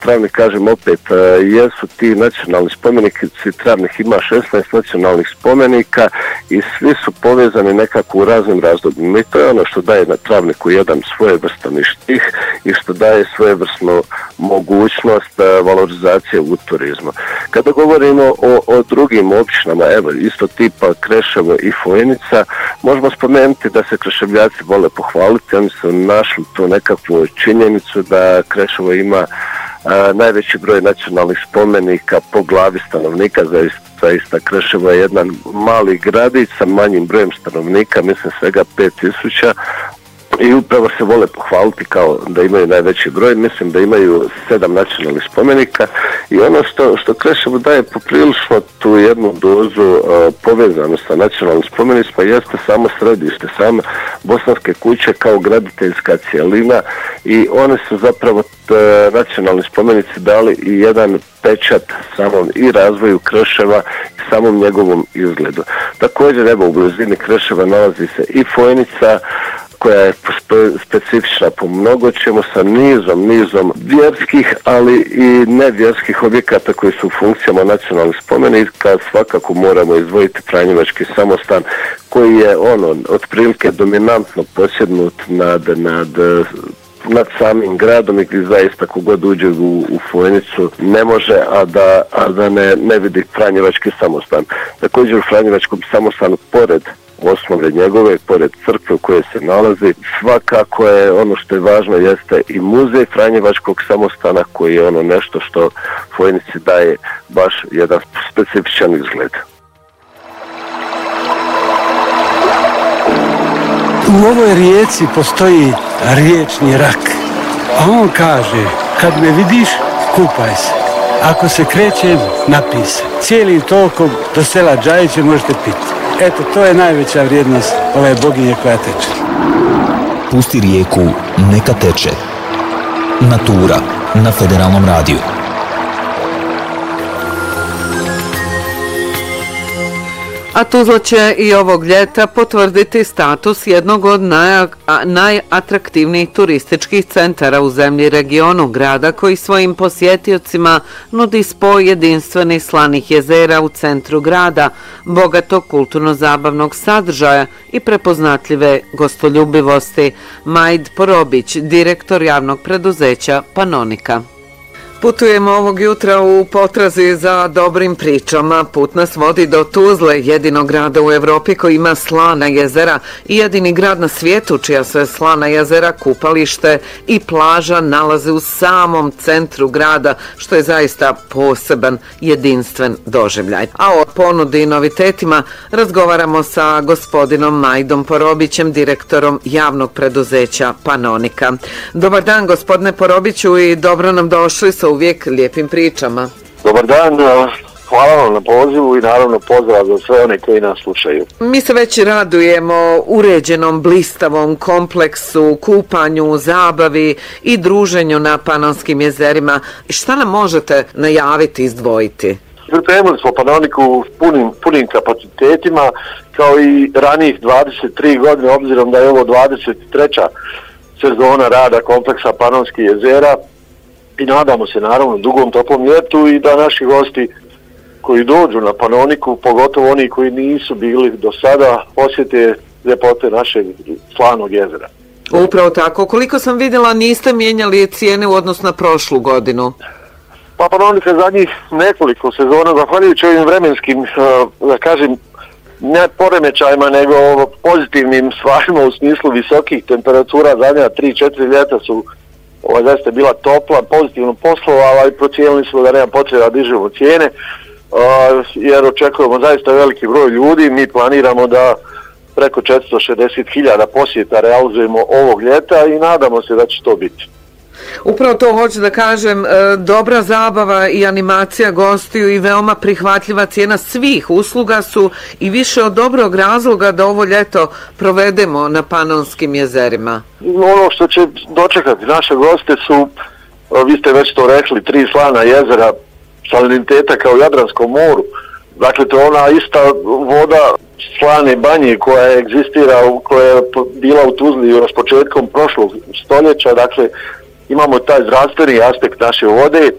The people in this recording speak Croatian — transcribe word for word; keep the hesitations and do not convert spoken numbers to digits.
Travnik, kažem opet, jesu ti nacionalni spomenici, Travnik ima šesnaest nacionalnih spomenika i svi su povezani nekako u raznim razdobljima. I to je ono što daje na Travniku jedan svojevrstan štih i što daje svojevrsnu mogućnost valorizacije u turizmu. Kada govorimo o, o drugim općinama, evo isto tipa Kreševo i Fojnica, možemo spomenuti da se Kreševljaci vole pohvaliti, oni su našli tu nekakvu činjenicu da Kreševo ima a, najveći broj nacionalnih spomenika po glavi stanovnika. Zaista, zaista Kreševo je jedan mali gradić sa manjim brojem stanovnika, mislim svega pet tisuća, i upravo se vole pohvaliti kao da imaju najveći broj. Mislim da imaju sedam nacionalnih spomenika i ono što, što Kreševo daje poprilično tu jednu dozu uh, povezanu sa nacionalnim spomenicima jeste samo središte, sama Bosanske kuće kao graditeljska cijelina i one su zapravo t, nacionalni spomenici dali i jedan pečat samom i razvoju Kreševa i samom njegovom izgledu. Također, evo, u blizini Kreševa nalazi se i Fojnica, koja je specifična po mnogo čemu, sa nizom, nizom vjerskih, ali i nevjerskih objekata koji su u funkcijama nacionalnih spomenika. Svakako moramo izdvojiti Franjevački samostan koji je ono otprilike dominantno posjednut nad, nad nad samim gradom i gdje zaista kogod uđe u, u Fojnicu ne može, a da, a da ne, ne vidi Franjevački samostan. Također u Franjevačkom samostanu, pored osnove njegove, pored crkve u kojoj se nalazi, svakako je ono što je važno jeste i muzej Franjevačkog samostana koji je ono nešto što Fojnici daje baš jedan specifičan izgled. U ovoj rijeci postoji riječni rak, a on kaže, kad me vidiš, kupaj se. Ako se krećem, napij se. Cijelim tokom do sela Džajiće možete piti. Eto, to je najveća vrijednost ove boginje koja teče. Pusti rijeku, neka teče. Natura na Federalnom radiju. A Tuzla će i ovog ljeta potvrditi status jednog od naj, najatraktivnijih turističkih centara u zemlji i regionu, grada koji svojim posjetiocima nudi spoj jedinstvenih slanih jezera u centru grada, bogatog kulturno-zabavnog sadržaja i prepoznatljive gostoljubivosti. Majd Porobić, direktor javnog preduzeća Panonika. Putujemo ovog jutra u potrazi za dobrim pričama. Put nas vodi do Tuzle, jedinog grada u Evropi koji ima slana jezera i jedini grad na svijetu čija se slana jezera, kupalište i plaža nalaze u samom centru grada, što je zaista poseban, jedinstven doživljaj. A o ponudi i novitetima razgovaramo sa gospodinom Majdom Porobićem, direktorom javnog preduzeća Panonika. Dobar dan, gospodine Porobiću, i dobro nam došli sa uvijek lijepim pričama. Dobar dan, hvala vam na pozivu i naravno pozdrav za sve one koji nas slušaju. Mi se već radujemo uređenom, blistavom kompleksu, kupanju, zabavi i druženju na Panonskim jezerima. Šta nam možete najaviti, izdvojiti? Pripremili smo Panoniku punim, punim kapacitetima, kao i ranijih dvadeset tri godine, obzirom da je ovo dvadeset treća sezona rada kompleksa Panonskih jezera. I nadamo se naravno dugom toplom ljetu i da naši gosti koji dođu na Panoniku, pogotovo oni koji nisu bili do sada, posjete ljepote našeg slanog jezera. Upravo tako. Koliko sam vidjela, niste mijenjali cijene u odnosu na prošlu godinu? Pa Panonika zadnjih nekoliko sezona, zahvaljujući ovim vremenskim, da kažem, ne poremećajima, nego pozitivnim stvarima u smislu visokih temperatura, zadnja tri četiri ljeta su Ova zaista bila topla, pozitivno poslovala i procijenili smo da nema potreba da dižemo cijene, uh, jer očekujemo zaista veliki broj ljudi. Mi planiramo da preko četiristo šezdeset hiljada posjeta realizujemo ovog ljeta i nadamo se da će to biti. Upravo to hoću da kažem, dobra zabava i animacija gostiju i veoma prihvatljiva cijena svih usluga su i više od dobrog razloga da ovo ljeto provedemo na Panonskim jezerima. Ono što će dočekati naše goste su, vi ste već to rekli, tri slana jezera saliniteta kao u Jadranskom moru. Dakle, to je ona ista voda slane banje koja egzistira, koja je bila u Tuzli još početkom prošlog stoljeća. Dakle, imamo taj zdravstveni aspekt naše vode,